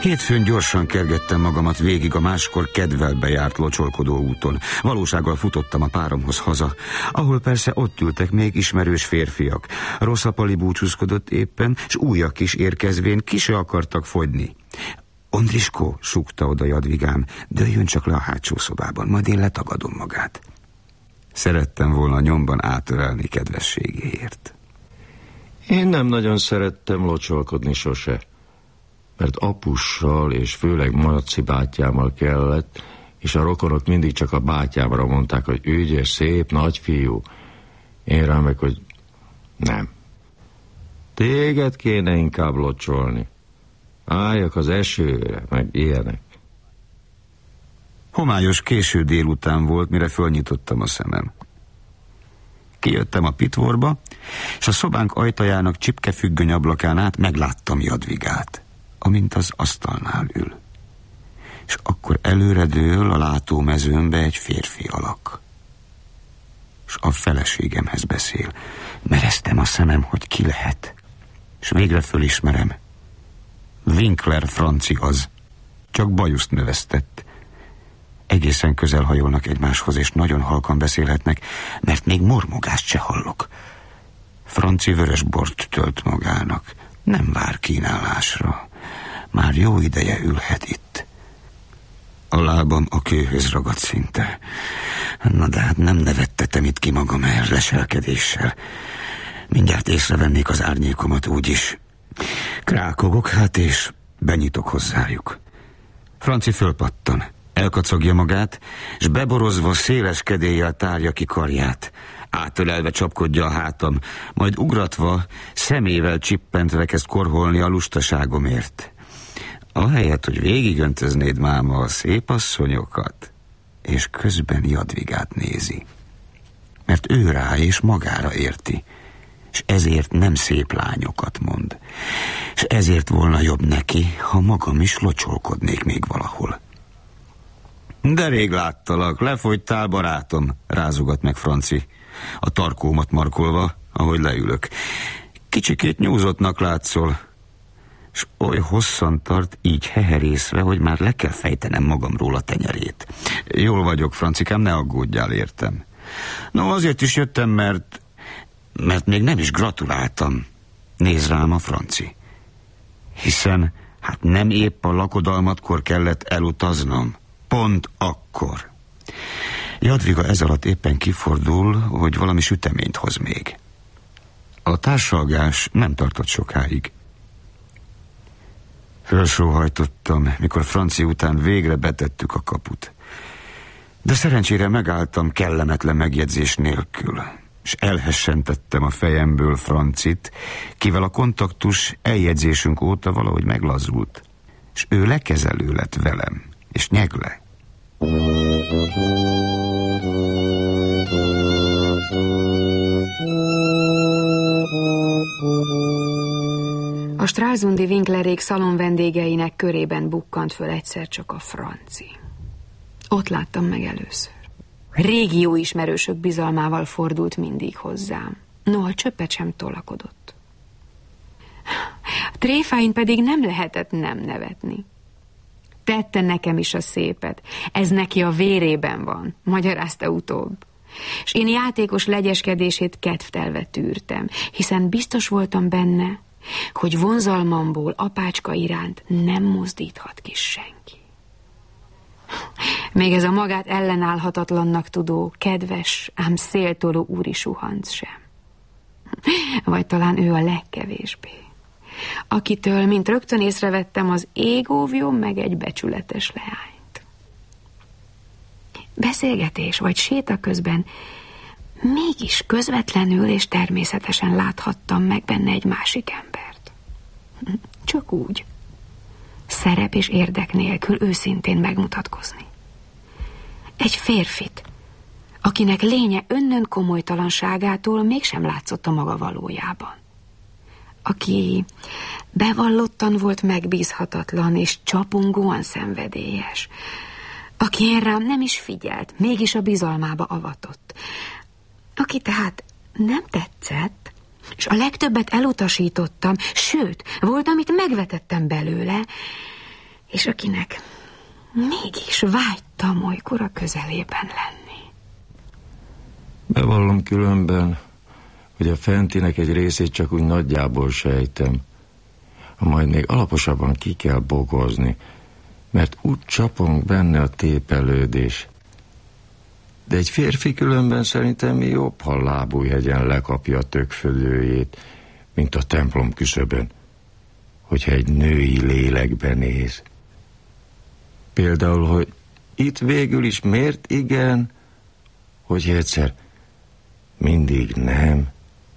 Hétfőn gyorsan kergettem magamat végig a máskor kedvelbe járt locsolkodó úton. Valósággal futottam a páromhoz haza, ahol persze ott ültek még ismerős férfiak. Rosszapali búcsúzkodott éppen, s újak is érkezvén ki se akartak fogyni. Ondriskó, súgta oda Jadvigám, dőljön csak le a hátsó szobában, majd én letagadom magát. Szerettem volna nyomban átölelni kedvességéért. Én nem nagyon szerettem locsolkodni sose, mert apussal és főleg Marci bátyámmal kellett, és a rokonok mindig csak a bátyámra mondták, hogy ügyes, szép, nagyfiú. Én rá meg, hogy nem. Téged kéne inkább locsolni. Álljak az esőre, meg ilyenek. Homályos késő délután volt, mire fölnyitottam a szemem. Kijöttem a pitvorba, és a szobánk ajtajának csipkefüggöny ablakán át megláttam Jadvigát, amint az asztalnál ül. És akkor előredől a látómezőmbe egy férfi alak. És a feleségemhez beszél. Mereztem a szemem, hogy ki lehet. És végre fölismerem. Winkler Franci az. Csak bajuszt növesztett. Egészen közel hajolnak egymáshoz, és nagyon halkan beszélhetnek, mert még mormogást se hallok. Franci vörösbort tölt magának. Nem vár kínálásra. Már jó ideje ülhet itt. A lábam a kőhöz ragadt szinte. Na de hát nem nevettetem itt ki magam leselkedéssel. Mindjárt észrevennék az árnyékomat úgyis. Krákogok hát, és benyitok hozzájuk. Franci fölpattan, elkacagja magát, és beborozva széles kedéllyel tárja ki karját. Átölelve csapkodja a hátam, majd ugratva, szemével csippentve kezd korholni a lustaságomért. Ahelyett, hogy végigöntöznéd máma a szép asszonyokat, és közben Jadvigát nézi. Mert ő rá és magára érti, és ezért nem szép lányokat mond. És ezért volna jobb neki, ha magam is locsolkodnék még valahol. De rég láttalak, lefogytál, barátom, rázogat meg Franci, a tarkómat markolva, ahogy leülök. Kicsikét nyúzottnak látszol, és oly hosszan tart így heherészve, hogy már le kell fejtenem magamról a tenyerét. Jól vagyok, Francikám, ne aggódjál, értem. No, azért is jöttem, mert még nem is gratuláltam. Nézd rám a Franci. Hiszen, hát nem épp a lakodalmatkor kellett elutaznom. Pont akkor. Jadviga ez alatt éppen kifordul, hogy valami süteményt hoz még. A társalgás nem tartott sokáig. Fölsóhajtottam, mikor Franci után végre betettük a kaput. De szerencsére megálltam kellemetlen megjegyzés nélkül, és elhessentettem a fejemből Francit, kivel a kontaktus eljegyzésünk óta valahogy meglazult, és ő lekezelő lett velem, és nyegle. A stralsundi Winklerék szalon vendégeinek körében bukkant föl egyszer csak a Franci. Ott láttam meg először. Régi jó ismerősök bizalmával fordult mindig hozzám. Noha csöppet sem tolakodott. A tréfáin pedig nem lehetett nem nevetni. Tette nekem is a szépet. Ez neki a vérében van, magyarázta utóbb. És én játékos legyeskedését kedvtelve tűrtem, hiszen biztos voltam benne, hogy vonzalmamból apácska iránt nem mozdíthat ki senki. Még ez a magát ellenállhatatlannak tudó, kedves, ám széltoló úri suhanc sem. Vagy talán ő a legkevésbé. Akitől, mint rögtön észrevettem, az ég óvjon meg egy becsületes leányt. Beszélgetés vagy séta közben mégis közvetlenül és természetesen láthattam meg benne egy másik embert. Csak úgy. Szerep és érdek nélkül őszintén megmutatkozni. Egy férfit, akinek lénye önnön komolytalanságától mégsem látszott a maga valójában. Aki bevallottan volt megbízhatatlan és csapongóan szenvedélyes. Aki én rám nem is figyelt, mégis a bizalmába avatott. Aki tehát nem tetszett, és a legtöbbet elutasítottam, sőt, volt, amit megvetettem belőle, és akinek mégis vágytam olykor a közelében lenni. Bevallom különben, hogy a fentinek egy részét csak úgy nagyjából sejtem. Majd még alaposabban ki kell bogozni, mert úgy csapong benne a tépelődés. De egy férfi különben szerintem jobb, ha Lábújhegyen lekapja a tökfödőjét, mint a templom küszöbön, hogyha egy női lélekbe néz. Például, hogy itt végül is miért igen, hogy egyszer mindig nem.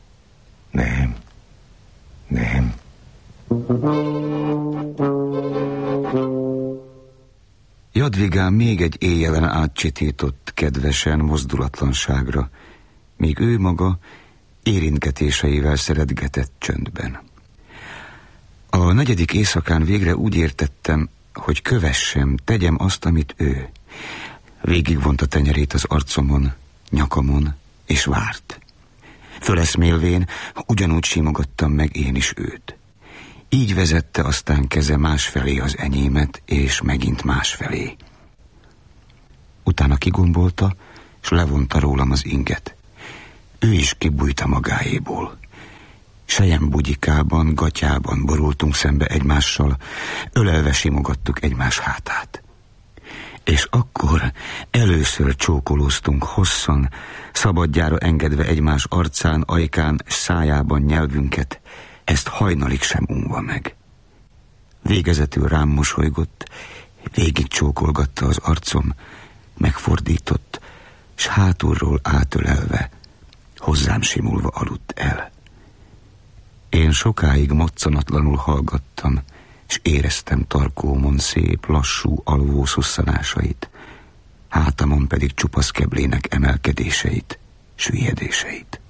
Jadvigám még egy éjjelen átcsitított kedvesen mozdulatlanságra, míg ő maga érintgetéseivel szeretgetett csöndben. A 4. éjszakán végre úgy értettem, hogy kövessem, tegyem azt, amit ő. Végigvonta tenyerét az arcomon, nyakamon, és várt. Föleszmélvén ugyanúgy simogattam meg én is őt. Így vezette aztán keze másfelé az enyémet, és megint másfelé. Utána kigombolta, és levonta rólam az inget. Ő is kibújta magáéból. Selyembugyikában, gatyában borultunk szembe egymással, ölelve simogattuk egymás hátát. És akkor először csókolóztunk hosszan, szabadjára engedve egymás arcán, ajkán, szájában nyelvünket, ezt hajnalig sem unva meg. Végezetül rám mosolygott, végig csókolgatta az arcom, megfordított, s hátulról átölelve, hozzám simulva aludt el. Én sokáig moccanatlanul hallgattam, és éreztem tarkómon szép, lassú alvó szusszanásait, hátamon pedig csupasz keblének emelkedéseit, süllyedéseit.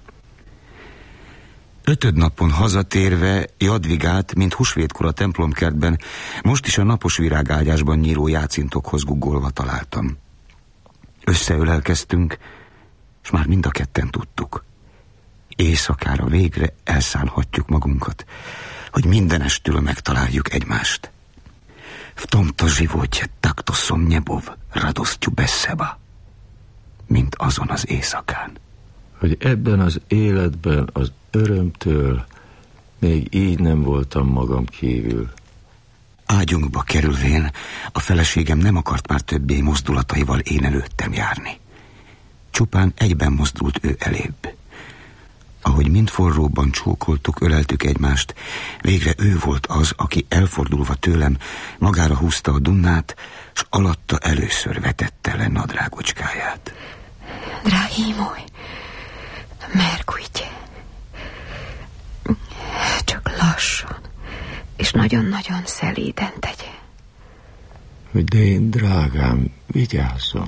5. napon hazatérve Jadvigát, mint húsvétkor a templomkertben, most is a napos virágágyásban nyíró jácintokhoz guggolva találtam. Összeölelkeztünk, és már mind a ketten tudtuk. Éjszakára végre elszánhatjuk magunkat, hogy mindenestül megtaláljuk egymást. V tomto životě takto som nebov radosťu bez seba, mint azon az éjszakán. Hogy ebben az életben az örömtől még így nem voltam magam kívül. Ágyunkba kerülvén a feleségem nem akart már többé mozdulataival én előttem járni. Csupán egyben mozdult ő elébb. Ahogy mind forróban csókoltuk, öleltük egymást, végre ő volt az, aki elfordulva tőlem magára húzta a dunnát, s alatta először vetette le nadrágocskáját. Drahý môj, mergulj, csak lassan, és nagyon-nagyon szelíden tegye. De én, drágám, vigyázzon.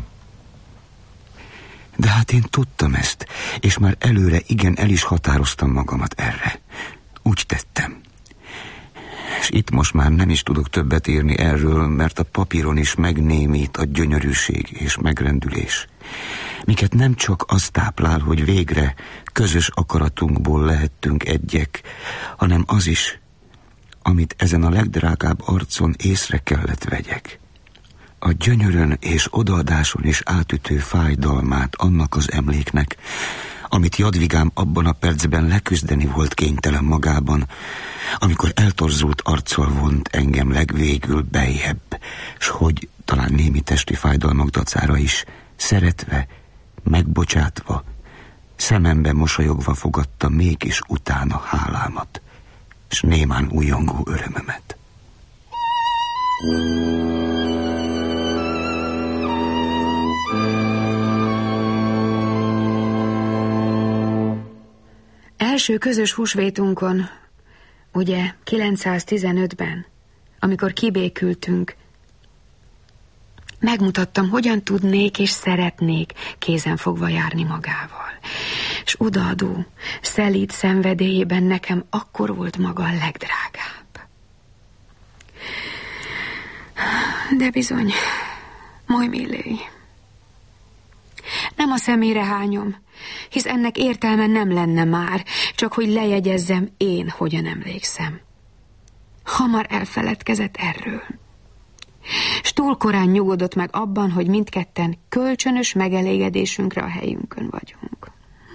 De hát én tudtam ezt, és már előre igen el is határoztam magamat erre. Úgy tettem. És itt most már nem is tudok többet írni erről, mert a papíron is megnémít a gyönyörűség és megrendülés, miket nem csak az táplál, hogy végre közös akaratunkból lehettünk egyek, hanem az is, amit ezen a legdrágább arcon észre kellett vegyek. A gyönyörön és odaadáson is átütő fájdalmát annak az emléknek, amit Jadvigám abban a percben leküzdeni volt kénytelen magában, amikor eltorzult arccal vont engem legvégül bejjebb, s hogy talán némi testi fájdalmak dacára is, szeretve, megbocsátva, szemembe mosolyogva fogadta mégis utána hálámat, s némán újongó örömömet. Első közös húsvétunkon, ugye 915-ben, amikor kibékültünk, megmutattam, hogyan tudnék és szeretnék kézenfogva járni magával. És odaadó, szelíd szenvedélyében nekem akkor volt maga a legdrágább. De bizony, moly milé, nem a szemére hányom, hisz ennek értelme nem lenne már, csak hogy lejegyezzem én, hogyan emlékszem. Hamar elfeledkezett erről. túl korán nyugodott meg abban, hogy mindketten kölcsönös megelégedésünkre a helyünkön vagyunk.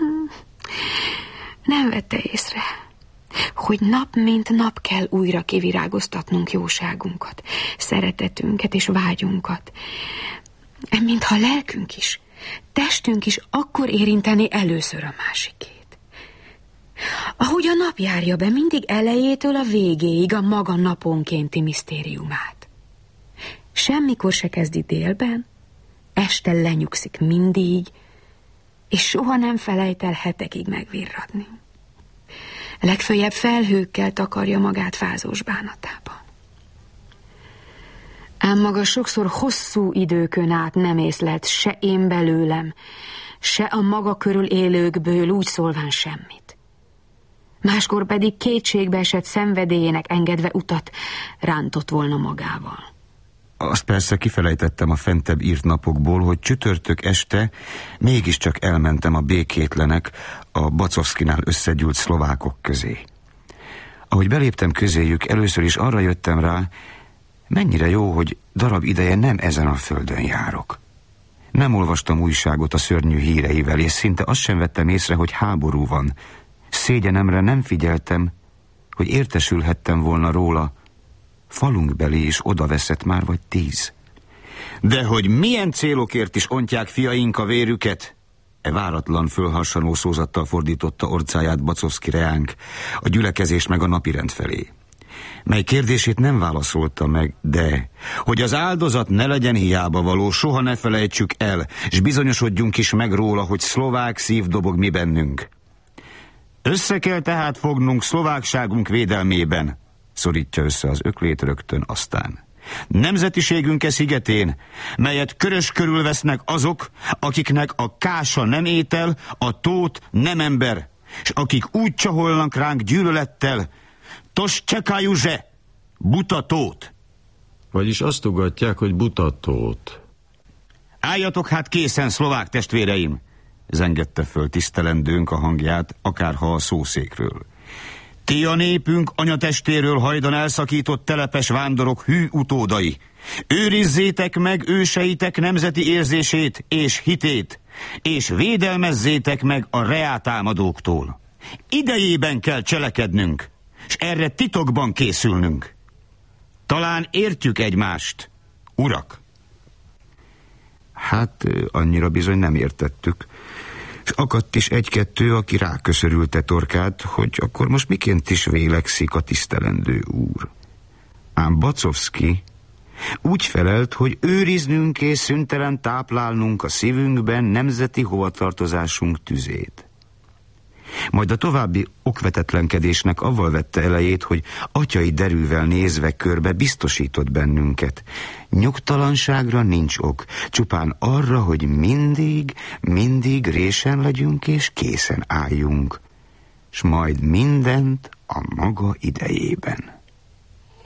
Nem vette észre, hogy nap mint nap kell újra kivirágoztatnunk jóságunkat, szeretetünket és vágyunkat, mintha lelkünk is, testünk is akkor érinteni először a másikét. Ahogy a nap járja be mindig elejétől a végéig a maga naponkénti misztériumát. Semmikor se kezdi délben, este lenyugszik mindig, és soha nem felejt el hetekig megvirradni. Legföljebb felhőkkel takarja magát fázós bánatában. Ám maga sokszor hosszú időkön át nem észlelt se én belőlem, se a maga körül élőkből úgy szólván semmit. Máskor pedig kétségbe esett szenvedélyének engedve utat rántott volna magával. Azt persze kifelejtettem a fentebb írt napokból, hogy csütörtök este mégiscsak elmentem a békétlenek, a Bacovszkinál összegyűlt szlovákok közé. Ahogy beléptem közéjük, először is arra jöttem rá, mennyire jó, hogy darab ideje nem ezen a földön járok. Nem olvastam újságot a szörnyű híreivel, és szinte azt sem vettem észre, hogy háború van. Szégyenemre nem figyeltem, hogy értesülhettem volna róla, falunkbeli is odaveszett már vagy 10. De hogy milyen célokért is ontják fiaink a vérüket? Váratlan fölhassanó szózattal fordította orcáját Bacovszki reánk, a gyülekezés meg a napirend felé. Mely kérdését nem válaszolta meg, de hogy az áldozat ne legyen hiába való, soha ne felejtsük el, és bizonyosodjunk is meg róla, hogy szlovák szív dobog mi bennünk. Össze kell tehát fognunk szlovákságunk védelmében, szorítja össze az öklét rögtön aztán. Nemzetiségünk szigetén, melyet körös körül vesznek azok, akiknek a kása nem étel, a tót nem ember, és akik úgy csaholnak ránk gyűlölettel, tos csekájú zse, buta tót. Vagyis azt ugatják, hogy buta tót. Álljatok hát készen, szlovák testvéreim, zengette föl tisztelendőnk a hangját, akárha a szószékről. Ti a népünk anyatestéről hajdan elszakított telepes vándorok hű utódai. Őrizzétek meg őseitek nemzeti érzését és hitét, és védelmezzétek meg a reátámadóktól. Idejében kell cselekednünk, és erre titokban készülnünk. Talán értjük egymást, urak? Hát, annyira bizony nem értettük. És akadt is egy-kettő, aki ráköszörülte torkát, hogy akkor most miként is vélekszik a tisztelendő úr. Ám Bacovszki úgy felelt, hogy őriznünk és szüntelen táplálnunk a szívünkben nemzeti hovatartozásunk tüzét. Majd a további okvetetlenkedésnek avval vette elejét, hogy atyai derűvel nézve körbe biztosított bennünket. Nyugtalanságra nincs ok, csupán arra, hogy mindig résen legyünk és készen álljunk, s majd mindent a maga idejében.